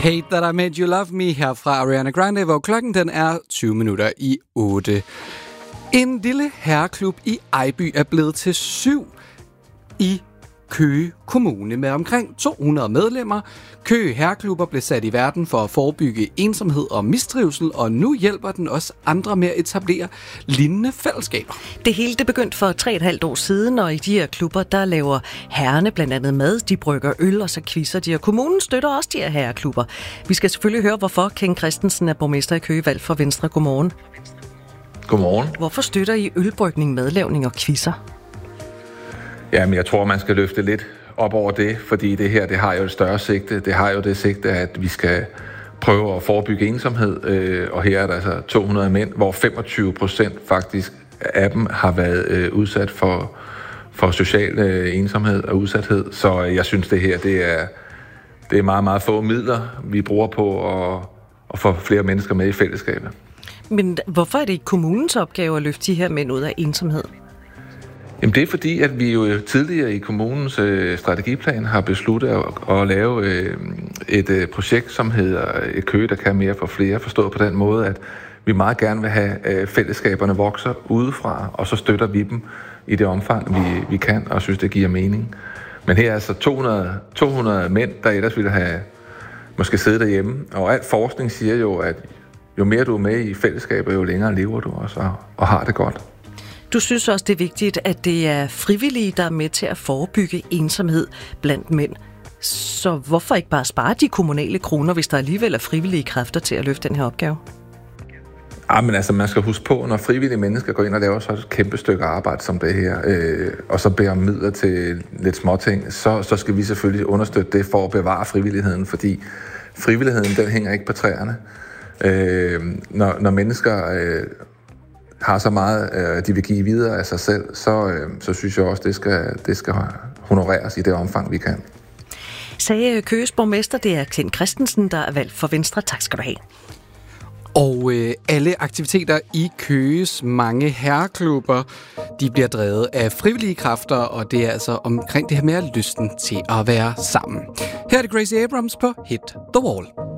Hate That I Made You Love Me her fra Ariana Grande, hvor klokken den er 7:20. En lille herreklub i Ejby er blevet til 7 i Køge Kommune med omkring 200 medlemmer. Køge Herreklubber blev sat i verden for at forebygge ensomhed og mistrivsel, og nu hjælper den også andre med at etablere lignende fællesskaber. Det hele det begyndte for 3,5 år siden, og i de her klubber, der laver herrerne blandt andet mad, de brygger øl, og så quizzer de, og kommunen støtter også de her herreklubber. Vi skal selvfølgelig høre, hvorfor. Ken Christensen er borgmester i Køge, valgt for Venstre. Godmorgen. Godmorgen. Hvorfor støtter I ølbrygning, madlavning og quizzer? Jamen, jeg tror, man skal løfte lidt op over det, fordi det her, det har jo et større sigte. Det har jo det sigte, at vi skal prøve at forebygge ensomhed, og her er der altså 200 mænd, hvor 25% faktisk af dem har været udsat for social ensomhed og udsathed. Så jeg synes, det her, det er meget, meget få midler, vi bruger på at få flere mennesker med i fællesskabet. Men hvorfor er det ikke kommunens opgave at løfte de her mænd ud af ensomhed? Jamen det er fordi, at vi jo tidligere i kommunens strategiplan har besluttet at lave et projekt, som hedder Et Køge, der kan mere for flere, forstået på den måde, at vi meget gerne vil have fællesskaberne vokser udefra, og så støtter vi dem i det omfang, vi kan, og synes, det giver mening. Men her er altså 200 mænd, der ellers ville have måske siddet derhjemme, og al forskning siger jo, at jo mere du er med i fællesskabet, jo længere lever du også og har det godt. Du synes også, det er vigtigt, at det er frivillige, der er med til at forebygge ensomhed blandt mænd. Så hvorfor ikke bare spare de kommunale kroner, hvis der alligevel er frivillige kræfter til at løfte den her opgave? Men altså, man skal huske på, når frivillige mennesker går ind og laver så et kæmpe stykke arbejde som det her, og så beder om midler til lidt småting, så skal vi selvfølgelig understøtte det for at bevare frivilligheden, fordi frivilligheden, den hænger ikke på træerne. Når mennesker har så meget, de vil give videre af sig selv, så synes jeg også, det skal honoreres i det omfang, vi kan. Sagde Køges borgmester, det er Ken Christensen, der er valgt for Venstre. Tak skal du have. Og alle aktiviteter i Køges mange herreklubber, de bliver drevet af frivillige kræfter, og det er altså omkring det her med lysten til at være sammen. Her er det Gracie Abrams på Hit the Wall.